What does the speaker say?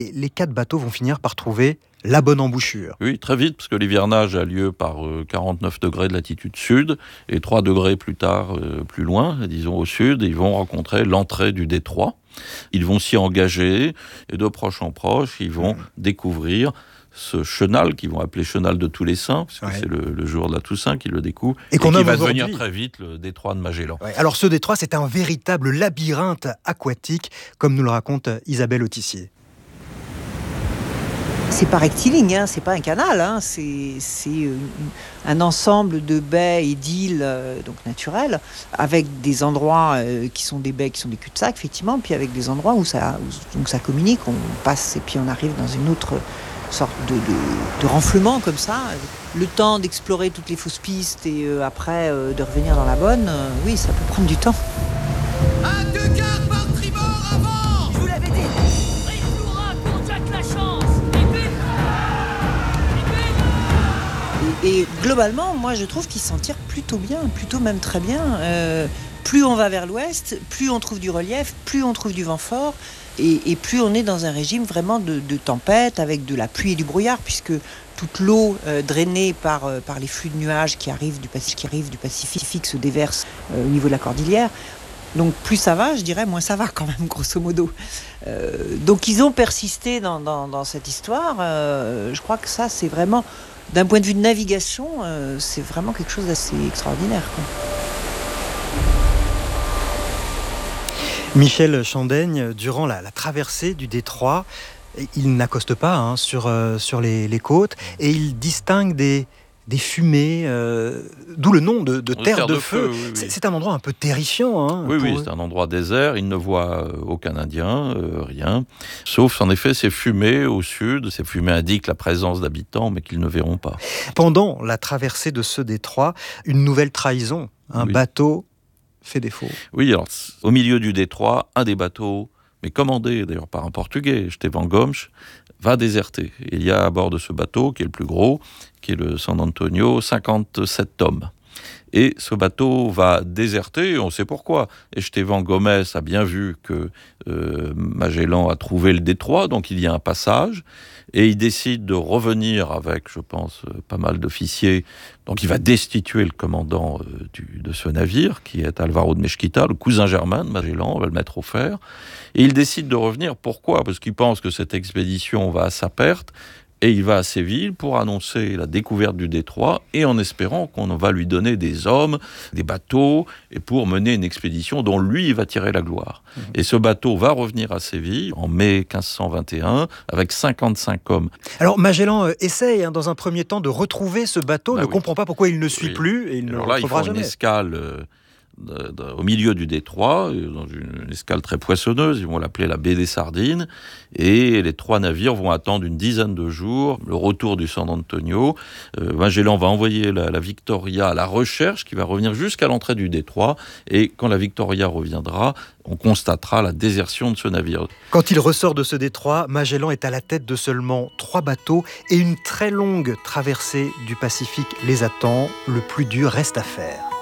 Et les 4 bateaux vont finir par trouver la bonne embouchure. Oui, très vite, parce que l'hivernage a lieu par 49 degrés de latitude sud, et 3 degrés plus tard, plus loin, disons au sud, ils vont rencontrer l'entrée du détroit. Ils vont s'y engager, et de proche en proche, ils vont découvrir ce chenal, qu'ils vont appeler chenal de tous les saints, parce que c'est le jour de la Toussaint qu'ils le découvrent, et qui va devenir très vite le détroit de Magellan. Alors ce détroit, c'est un véritable labyrinthe aquatique, comme nous le raconte Isabelle Autissier. C'est pas rectiligne, c'est pas un canal, c'est un ensemble de baies et d'îles donc naturelles, avec des endroits qui sont des baies, qui sont des cul-de-sac effectivement, puis avec des endroits où ça communique, on passe et puis on arrive dans une autre sorte de renflement comme ça. Le temps d'explorer toutes les fausses pistes et après de revenir dans la bonne, oui, ça peut prendre du temps. À 2 quarts par tribord avant. Je vous l'avais dit. Et globalement, moi je trouve qu'ils s'en tirent plutôt bien, plutôt même très bien. Plus on va vers l'ouest, plus on trouve du relief, plus on trouve du vent fort, et plus on est dans un régime vraiment de tempête, avec de la pluie et du brouillard, puisque toute l'eau drainée par les flux de nuages qui arrivent du Pacifique se déverse au niveau de la cordillère. Donc plus ça va, je dirais, moins ça va quand même, grosso modo. Donc ils ont persisté dans cette histoire. Je crois que ça, c'est vraiment... D'un point de vue de navigation, c'est vraiment quelque chose d'assez extraordinaire, quoi. Michel Chandaigne, durant la traversée du détroit, il n'accoste pas sur les côtes et il distingue des fumées, d'où le nom de terre de feu. Oui. C'est un endroit un peu terrifiant. Oui, c'est un endroit désert. Il ne voit aucun Indien, rien. Sauf, en effet, ces fumées au sud. Ces fumées indiquent la présence d'habitants, mais qu'ils ne verront pas. Pendant la traversée de ce détroit, une nouvelle trahison. Un bateau fait défaut. Oui, alors, au milieu du détroit, un des bateaux, mais commandé d'ailleurs par un Portugais, Estevão Gomes, va déserter. Il y a à bord de ce bateau, qui est le plus gros, qui est le San Antonio, 57 hommes. Et ce bateau va déserter, et on sait pourquoi. Estevão Gomes a bien vu que Magellan a trouvé le détroit, donc il y a un passage, et il décide de revenir avec, je pense, pas mal d'officiers. Donc il va destituer le commandant de ce navire, qui est Álvaro de Mesquita, le cousin germain de Magellan, on va le mettre au fer. Et il décide de revenir. Pourquoi ? Parce qu'il pense que cette expédition va à sa perte, et il va à Séville pour annoncer la découverte du détroit, et en espérant qu'on va lui donner des hommes, des bateaux, et pour mener une expédition dont lui va tirer la gloire. Et ce bateau va revenir à Séville en mai 1521 avec 55 hommes. Alors Magellan essaye dans un premier temps de retrouver ce bateau, ne comprend pas pourquoi il ne suit plus, et il ne le retrouvera jamais. Une escale au milieu du détroit, dans une escale très poissonneuse, ils vont l'appeler la baie des Sardines, et les 3 navires vont attendre une dizaine de jours le retour du San Antonio. Magellan va envoyer la Victoria à la recherche, qui va revenir jusqu'à l'entrée du détroit, et quand la Victoria reviendra, on constatera la désertion de ce navire. Quand il ressort de ce détroit, Magellan est à la tête de seulement 3 bateaux, et une très longue traversée du Pacifique les attend. Le plus dur reste à faire.